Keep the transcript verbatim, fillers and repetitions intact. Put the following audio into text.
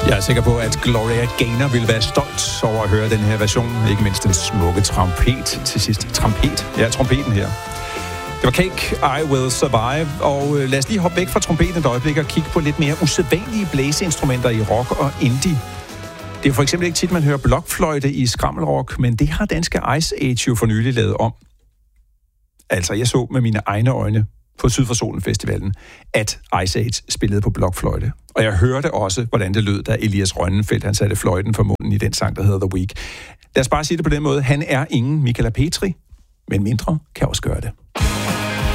Jeg er sikker på, at Gloria Gaynor vil være stolt over at høre den her version. Ikke mindst den smukke trompet til sidst. Trompet? Ja, trompeten her. Det var Cake, I Will Survive. Og lad os lige hoppe væk fra trompeten et øjeblik og kigge på lidt mere usædvanlige blæseinstrumenter i rock og indie. Det er for eksempel ikke tit, man hører blokfløjte i skrammelrock, men det har danske Ice Age jo for nylig lavet om. Altså, jeg så med mine egne øjne på Syd for Solen Festivalen, at Ice Age spillede på blokfløjte. Og jeg hørte også, hvordan det lød, da Elias Rønnenfeldt, han satte fløjten for munden i den sang, der hedder The Week. Lad os bare sige det på den måde. Han er ingen Michala Petri, men mindre kan også gøre det.